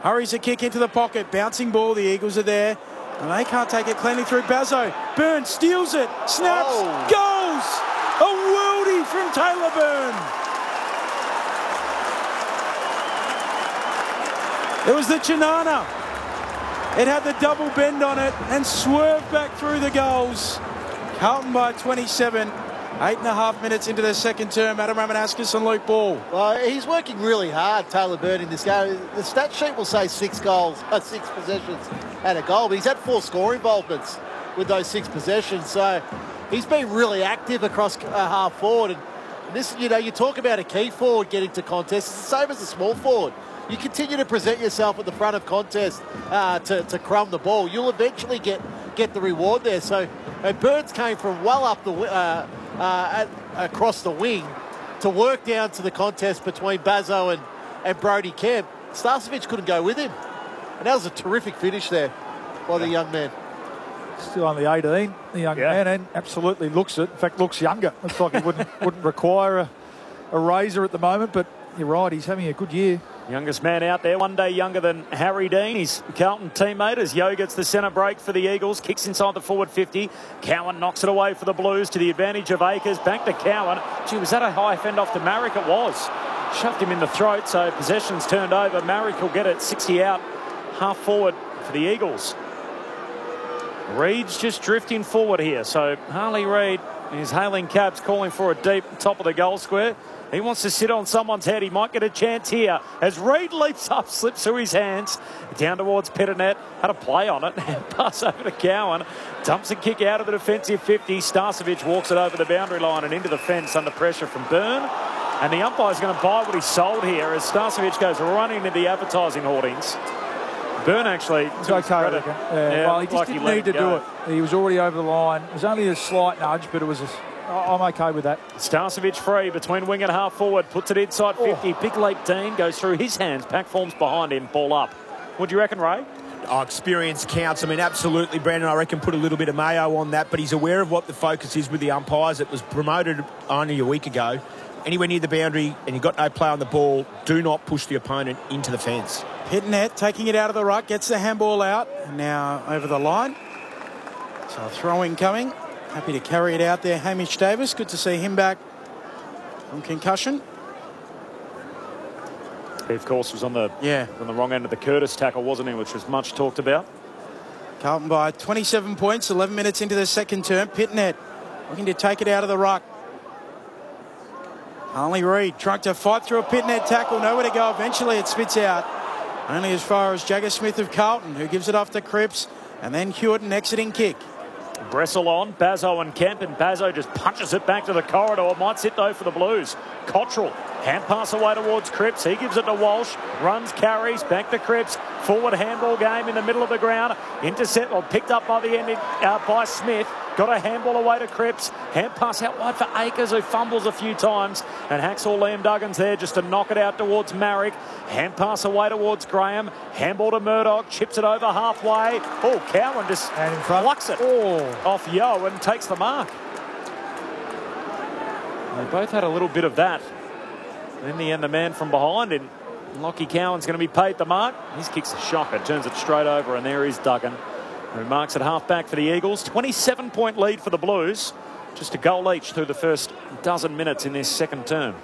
Hurries a kick into the pocket. Bouncing ball. The Eagles are there. And they can't take it cleanly through Bazzo. Byrne steals it. Snaps. Goals. A worldie from Taylor Byrne. It was the Chinana. It had the double bend on it and swerved back through the goals. Carlton by 27. 8.5 minutes into the second term. Adam Ramanauskas and Luke Ball. Well, he's working really hard, Taylor Byrne, in this game. The stat sheet will say 6 possessions and a goal, but he's had 4 score involvements with those 6 possessions. So he's been really active across half forward. And this, you talk about a key forward getting to contests. It's the same as a small forward. You continue to present yourself at the front of contest to crumb the ball. You'll eventually get the reward there. So Burns came from well up the across the wing to work down to the contest between Bazzo and Brody Kemp. Starcevic couldn't go with him. And that was a terrific finish there by the young man. Still only 18, the young man, and absolutely looks it. In fact, looks younger. Looks like he wouldn't require a razor at the moment, but you're right, he's having a good year. Youngest man out there, 1 day younger than Harry Dean, his Carlton teammate, as Yeo gets the centre break for the Eagles, kicks inside the forward 50. Cowan knocks it away for the Blues to the advantage of Akers. Back to Cowan. Gee, was that a high fend off to Marrick? It was. Shoved him in the throat, so possession's turned over. Marrick will get it 60 out, half forward for the Eagles. Reed's just drifting forward here, so Harley Reid is hailing cabs, calling for a deep top of the goal square. He wants to sit on someone's head. He might get a chance here as Reid leaps up, slips through his hands, down towards Pettinet. Had a play on it. Pass over to Cowan. Dumps a kick out of the defensive 50. Starcevic walks it over the boundary line and into the fence under pressure from Byrne. And the umpire's going to buy what he sold here as Starcevic goes running into the advertising hoardings. Byrne actually... It's okay, well, he just didn't need to do it. He was already over the line. It was only a slight nudge, but it was I'm okay with that. Starcevic free between wing and half forward. Puts it inside 50. Big leap Dean goes through his hands. Pack forms behind him. Ball up. What do you reckon, Ray? Experience counts. I mean, absolutely, Brandon, I reckon, put a little bit of mayo on that, but he's aware of what the focus is with the umpires. It was promoted only a week ago. Anywhere near the boundary and you've got no play on the ball, do not push the opponent into the fence. Pittonet taking it out of the ruck, gets the handball out, and now over the line. So a throw-in coming. Happy to carry it out there, Hamish Davis. Good to see him back from concussion. He, of course, was on the wrong end of the Curtis tackle, wasn't he, which was much talked about. Carlton by 27 points, 11 minutes into the second term. Pittonet looking to take it out of the ruck. Harley Reid trying to fight through a Pittonet tackle, nowhere to go. Eventually it spits out. Only as far as Jagger Smith of Carlton, who gives it off to Cripps, and then Hewitt, an exiting kick. Bressel on, Bazzo and Kemp, and Bazzo just punches it back to the corridor. Might sit though for the Blues. Cottrell, hand pass away towards Cripps. He gives it to Walsh, runs, carries, back to Cripps. Forward handball game in the middle of the ground. Intercept, picked up by the end by Smith. Got a handball away to Cripps. Hand pass out wide for Akers, who fumbles a few times. And Hacksaw Liam Duggan's there just to knock it out towards Marrick. Hand pass away towards Graham. Handball to Murdoch. Chips it over halfway. Oh, Cowan just plucks it off Yeo and takes the mark. They both had a little bit of that. In the end, the man from behind him, Lockie Cowan's going to be paid the mark. His kick's a shocker. Turns it straight over, and there is Duggan, who marks at half-back for the Eagles. 27-point lead for the Blues. Just a goal each through the first dozen minutes in this second term.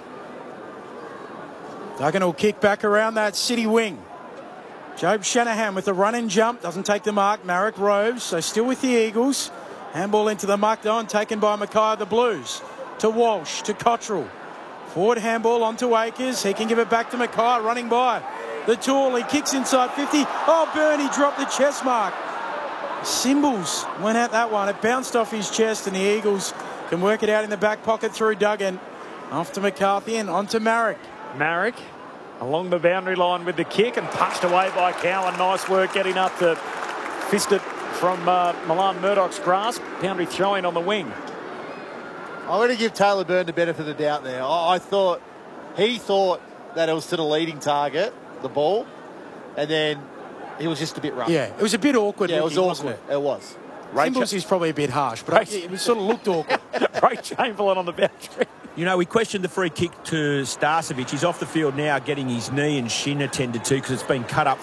Duggan will kick back around that City wing. Job Shanahan with the run and jump. Doesn't take the mark. Marrick roves, so still with the Eagles. Handball into the muck though, and taken by Mackay of the Blues. To Walsh, to Cottrell. Forward handball onto Akers. He can give it back to Mackay, running by the tool. He kicks inside 50. Oh, Bernie dropped the chest mark. Symbols went at that one. It bounced off his chest, and the Eagles can work it out in the back pocket through Duggan. Off to McCarthy and on to Marrick. Marrick along the boundary line with the kick and punched away by Cowan. Nice work getting up to fist it from Milan Murdoch's grasp. Boundary throwing on the wing. I'm going to give Taylor Byrne the benefit of the doubt there. He thought that it was to the leading target, the ball, and then he was just a bit rough. Yeah, it was a bit awkward. Yeah, it was awkward. It was. Symbols is probably a bit harsh, but it sort of looked awkward. Ray Chamberlain on the boundary. You know, we questioned the free kick to Starcevic. He's off the field now getting his knee and shin attended to because it's been cut up